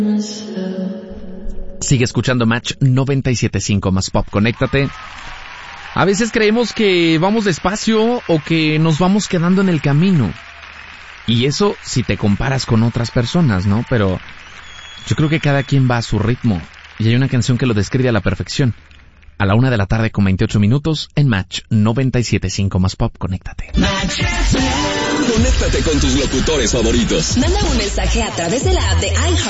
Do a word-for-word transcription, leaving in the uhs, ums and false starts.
Sigue escuchando Match noventa y siete punto cinco más Pop. Conéctate. A veces creemos que vamos despacio o que nos vamos quedando en el camino. Y eso si te comparas con otras personas, ¿no? Pero yo creo que cada quien va a su ritmo. Y hay una canción que lo describe a la perfección. A la una de la tarde con veintiocho minutos en Match noventa y siete punto cinco más Pop. Conéctate. Conéctate con tus locutores favoritos. Manda un mensaje a través de la app de iHeart